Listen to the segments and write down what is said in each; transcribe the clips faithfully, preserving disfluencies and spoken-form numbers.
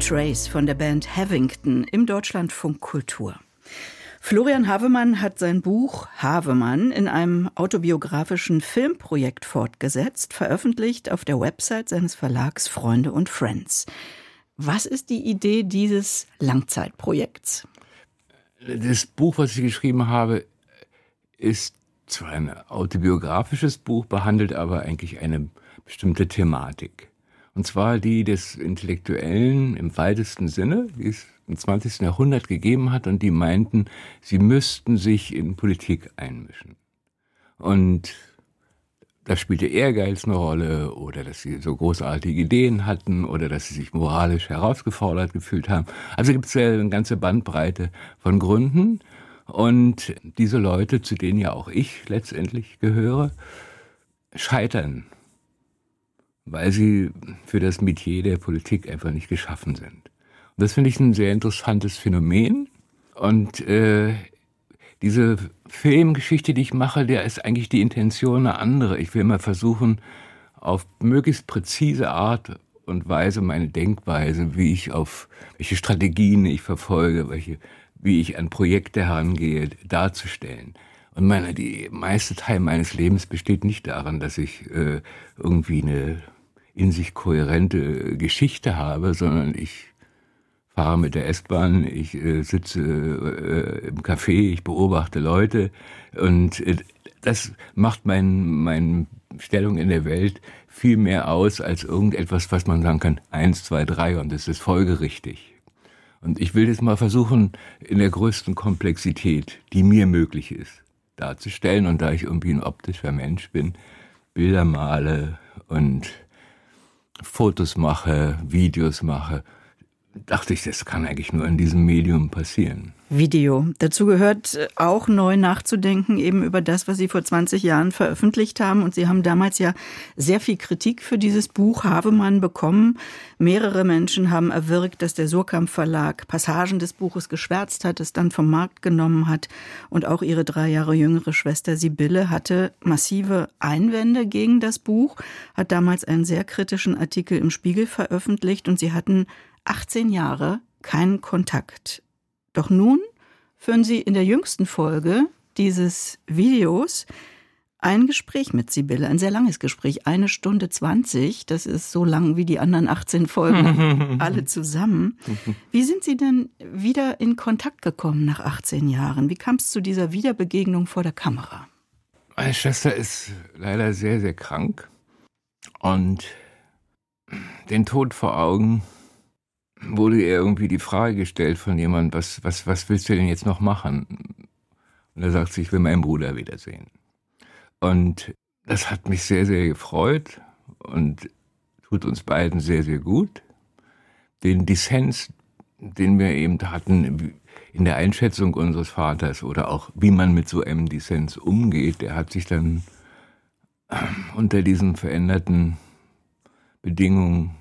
Trace von der Band Havington im Deutschlandfunk Kultur. Florian Havemann hat sein Buch Havemann in einem autobiografischen Filmprojekt fortgesetzt, veröffentlicht auf der Website seines Verlags Freunde und Friends. Was ist die Idee dieses Langzeitprojekts? Das Buch, was ich geschrieben habe, ist zwar ein autobiografisches Buch, behandelt aber eigentlich eine bestimmte Thematik. Und zwar die des Intellektuellen im weitesten Sinne, die es im zwanzigsten Jahrhundert gegeben hat und die meinten, sie müssten sich in Politik einmischen. Und da spielte Ehrgeiz eine Rolle oder dass sie so großartige Ideen hatten oder dass sie sich moralisch herausgefordert gefühlt haben. Also gibt es ja eine ganze Bandbreite von Gründen. Und diese Leute, zu denen ja auch ich letztendlich gehöre, scheitern, weil sie für das Metier der Politik einfach nicht geschaffen sind. Und das finde ich ein sehr interessantes Phänomen. Und äh, diese Filmgeschichte, die ich mache, der ist eigentlich die Intention eine andere. Ich will immer versuchen, auf möglichst präzise Art und Weise meine Denkweise, wie ich auf welche Strategien ich verfolge, welche, wie ich an Projekte herangehe, darzustellen. Und meine, die meiste Teil meines Lebens besteht nicht darin, dass ich äh, irgendwie eine in sich kohärente Geschichte habe, sondern ich fahre mit der S-Bahn, ich äh, sitze äh, im Café, ich beobachte Leute und äh, das macht mein, meine Stellung in der Welt viel mehr aus als irgendetwas, was man sagen kann, eins, zwei, drei und das ist folgerichtig. Und ich will das mal versuchen, in der größten Komplexität, die mir möglich ist, darzustellen. Und da ich irgendwie ein optischer Mensch bin, Bilder male und Fotos mache, Videos mache, dachte ich, das kann eigentlich nur in diesem Medium passieren. Video. Dazu gehört auch neu nachzudenken eben über das, was Sie vor zwanzig Jahren veröffentlicht haben. Und Sie haben damals ja sehr viel Kritik für dieses Buch Havemann bekommen. Mehrere Menschen haben erwirkt, dass der Suhrkamp Verlag Passagen des Buches geschwärzt hat, es dann vom Markt genommen hat. Und auch Ihre drei Jahre jüngere Schwester Sibylle hatte massive Einwände gegen das Buch, hat damals einen sehr kritischen Artikel im Spiegel veröffentlicht und Sie hatten achtzehn Jahre keinen Kontakt. Doch nun führen Sie in der jüngsten Folge dieses Videos ein Gespräch mit Sibylle, ein sehr langes Gespräch, eine Stunde zwanzig, das ist so lang wie die anderen achtzehn Folgen alle zusammen. Wie sind Sie denn wieder in Kontakt gekommen nach achtzehn Jahren? Wie kam es zu dieser Wiederbegegnung vor der Kamera? Meine Schwester ist leider sehr, sehr krank und den Tod vor Augen wurde ihr irgendwie die Frage gestellt von jemandem, was, was, was willst du denn jetzt noch machen? Und er sagt sie, ich will meinen Bruder wiedersehen. Und das hat mich sehr, sehr gefreut und tut uns beiden sehr, sehr gut. Den Dissens, den wir eben hatten in der Einschätzung unseres Vaters oder auch wie man mit so einem Dissens umgeht, der hat sich dann unter diesen veränderten Bedingungen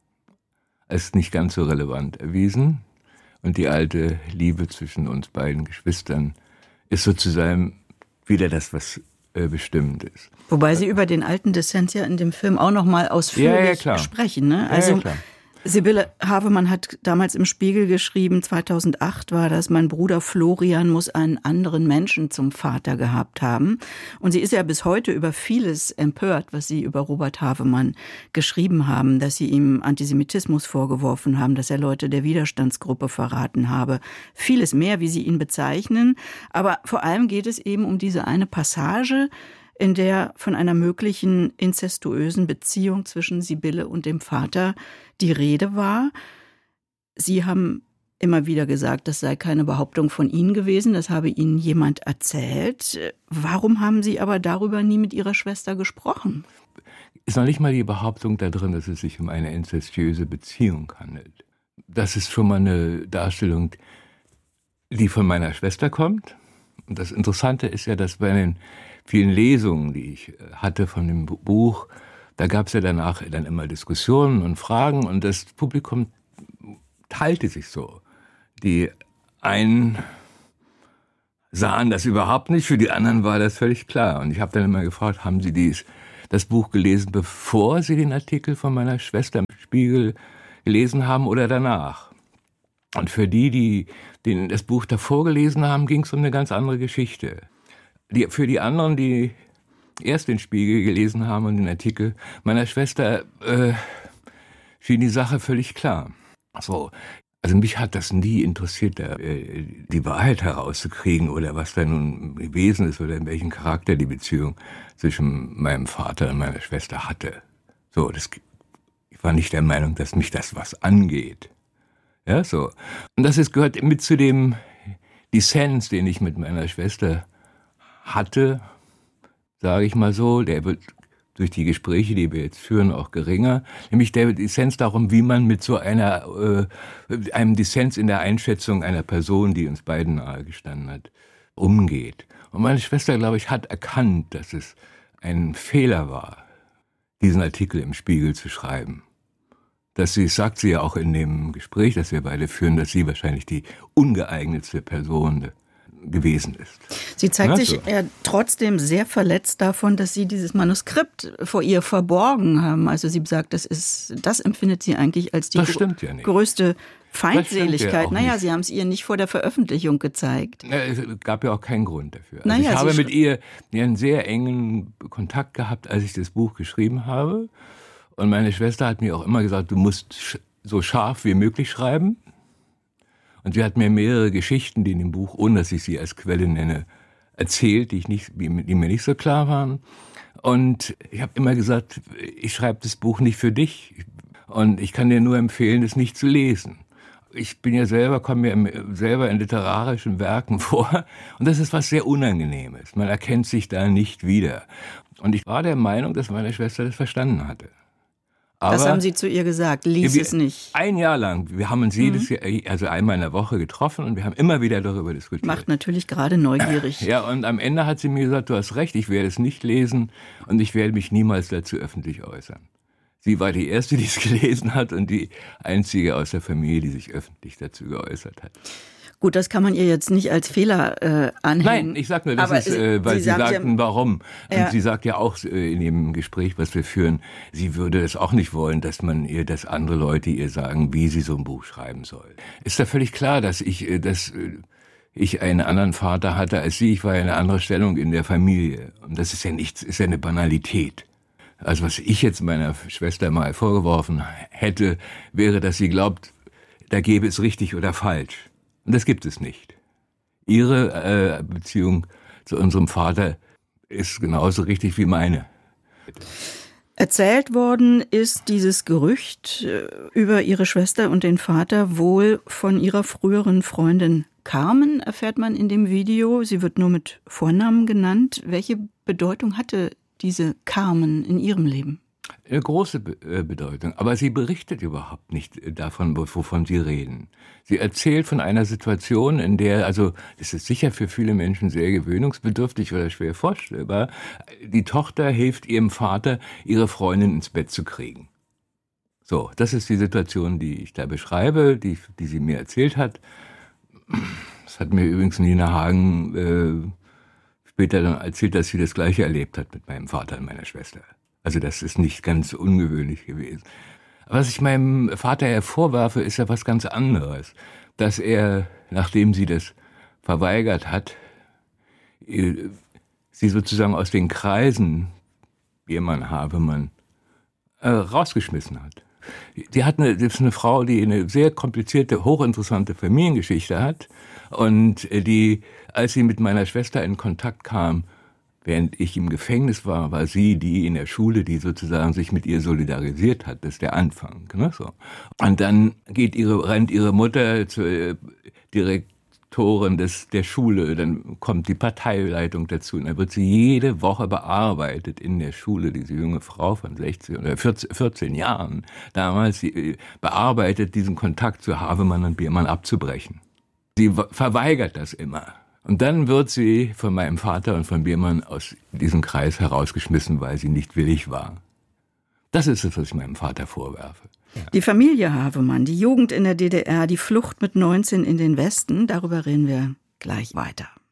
als nicht ganz so relevant erwiesen. Und die alte Liebe zwischen uns beiden Geschwistern ist sozusagen wieder das, was äh, bestimmt ist. Wobei Sie über den alten Dissens ja in dem Film auch noch mal ausführlich ja, ja, sprechen. Ne? Also ja, ja, klar. Sibylle Havemann hat damals im Spiegel geschrieben, zweitausendacht war das, mein Bruder Florian muss einen anderen Menschen zum Vater gehabt haben. Und sie ist ja bis heute über vieles empört, was Sie über Robert Havemann geschrieben haben, dass Sie ihm Antisemitismus vorgeworfen haben, dass er Leute der Widerstandsgruppe verraten habe. Vieles mehr, wie Sie ihn bezeichnen. Aber vor allem geht es eben um diese eine Passage, in der von einer möglichen inzestuösen Beziehung zwischen Sibylle und dem Vater die Rede war. Sie haben immer wieder gesagt, das sei keine Behauptung von Ihnen gewesen, das habe Ihnen jemand erzählt. Warum haben Sie aber darüber nie mit Ihrer Schwester gesprochen? Ist noch nicht mal die Behauptung da drin, dass es sich um eine inzestuöse Beziehung handelt. Das ist schon mal eine Darstellung, die von meiner Schwester kommt. Und das Interessante ist ja, dass bei den vielen Lesungen, die ich hatte von dem Buch, da gab es ja danach dann immer Diskussionen und Fragen und das Publikum teilte sich so. Die einen sahen das überhaupt nicht, für die anderen war das völlig klar. Und ich habe dann immer gefragt, haben Sie dies, das Buch gelesen, bevor Sie den Artikel von meiner Schwester im Spiegel gelesen haben oder danach. Und für die, die den, das Buch davor gelesen haben, ging es um eine ganz andere Geschichte. Die, für die anderen, die erst den Spiegel gelesen haben und den Artikel meiner Schwester, äh, schien die Sache völlig klar. So. Also mich hat das nie interessiert, die Wahrheit herauszukriegen oder was da nun gewesen ist oder in welchem Charakter die Beziehung zwischen meinem Vater und meiner Schwester hatte. So, das, ich war nicht der Meinung, dass mich das was angeht. Ja, so. Und das ist, gehört mit zu dem Dissens, den ich mit meiner Schwester hatte, sage ich mal so, der wird durch die Gespräche, die wir jetzt führen, auch geringer. Nämlich der Dissens darum, wie man mit so einer, äh, einem Dissens in der Einschätzung einer Person, die uns beiden nahe gestanden hat, umgeht. Und meine Schwester, glaube ich, hat erkannt, dass es ein Fehler war, diesen Artikel im Spiegel zu schreiben. Dass sie, sagt sie ja auch in dem Gespräch, das wir beide führen, dass sie wahrscheinlich die ungeeignetste Person gewesen ist. Sie zeigt ja, sich so. ja trotzdem sehr verletzt davon, dass Sie dieses Manuskript vor ihr verborgen haben. Also sie sagt, das ist, das empfindet sie eigentlich als die gr- ja größte Feindseligkeit. Ja naja, nicht. Sie haben es ihr nicht vor der Veröffentlichung gezeigt. Ja, es gab ja auch keinen Grund dafür. Also naja, ich habe sie mit ihr einen sehr engen Kontakt gehabt, als ich das Buch geschrieben habe. Und meine Schwester hat mir auch immer gesagt, du musst so scharf wie möglich schreiben. Und sie hat mir mehrere Geschichten, die in dem Buch, ohne dass ich sie als Quelle nenne, erzählt, die, ich nicht, die mir nicht so klar waren. Und ich habe immer gesagt, ich schreibe das Buch nicht für dich. Und ich kann dir nur empfehlen, es nicht zu lesen. Ich bin ja selber, komme mir selber in literarischen Werken vor. Und das ist was sehr Unangenehmes. Man erkennt sich da nicht wieder. Und ich war der Meinung, dass meine Schwester das verstanden hatte. Aber das haben Sie zu ihr gesagt, lies wir, es nicht. Ein Jahr lang. Wir haben uns jedes mhm. Jahr, also einmal in der Woche getroffen und wir haben immer wieder darüber diskutiert. Macht natürlich gerade neugierig. Ja, und am Ende hat sie mir gesagt, du hast recht, ich werde es nicht lesen und ich werde mich niemals dazu öffentlich äußern. Sie war die Erste, die es gelesen hat und die Einzige aus der Familie, die sich öffentlich dazu geäußert hat. Gut, das kann man ihr jetzt nicht als Fehler äh, anhängen. Nein, ich sag nur, das aber ist, äh, weil Sie, Sie sagten, ja, warum. Ja. Und sie sagt ja auch äh, in dem Gespräch, was wir führen, sie würde es auch nicht wollen, dass man ihr, dass andere Leute ihr sagen, wie sie so ein Buch schreiben soll. Ist da völlig klar, dass ich, äh, dass äh, ich einen anderen Vater hatte als sie. Ich war ja eine andere Stellung in der Familie. Und das ist ja nichts, ist ja eine Banalität. Also was ich jetzt meiner Schwester mal vorgeworfen hätte, wäre, dass sie glaubt, da gäbe es richtig oder falsch. Und das gibt es nicht. Ihre äh, Beziehung zu unserem Vater ist genauso richtig wie meine. Erzählt worden ist dieses Gerücht über ihre Schwester und den Vater wohl von ihrer früheren Freundin Carmen, erfährt man in dem Video. Sie wird nur mit Vornamen genannt. Welche Bedeutung hatte diese Carmen in ihrem Leben? Eine große Bedeutung, aber sie berichtet überhaupt nicht davon, wovon sie reden. Sie erzählt von einer Situation, in der, also das ist sicher für viele Menschen sehr gewöhnungsbedürftig oder schwer vorstellbar, die Tochter hilft ihrem Vater, ihre Freundin ins Bett zu kriegen. So, das ist die Situation, die ich da beschreibe, die, die sie mir erzählt hat. Das hat mir übrigens Nina Hagen äh, später dann erzählt, dass sie das Gleiche erlebt hat mit meinem Vater und meiner Schwester. Also das ist nicht ganz ungewöhnlich gewesen. Was ich meinem Vater ja vorwerfe, ist ja was ganz anderes. Dass er, nachdem sie das verweigert hat, sie sozusagen aus den Kreisen, Biermann, Havemann, äh, rausgeschmissen hat. Die hat eine, das ist eine Frau, die eine sehr komplizierte, hochinteressante Familiengeschichte hat und die, als sie mit meiner Schwester in Kontakt kam, während ich im Gefängnis war, war sie die in der Schule, die sozusagen sich mit ihr solidarisiert hat. Das ist der Anfang. Ne, so. Und dann geht ihre, rennt ihre Mutter zur Direktorin des, der Schule, dann kommt die Parteileitung dazu und dann wird sie jede Woche bearbeitet in der Schule, diese junge Frau von sechzehn oder vierzehn, vierzehn Jahren, damals sie bearbeitet, diesen Kontakt zu Havemann und Biermann abzubrechen. Sie verweigert das immer. Und dann wird sie von meinem Vater und von Biermann aus diesem Kreis herausgeschmissen, weil sie nicht willig war. Das ist es, was ich meinem Vater vorwerfe. Ja. Die Familie Havemann, die Jugend in der D D R, die Flucht mit neunzehn in den Westen, darüber reden wir gleich weiter.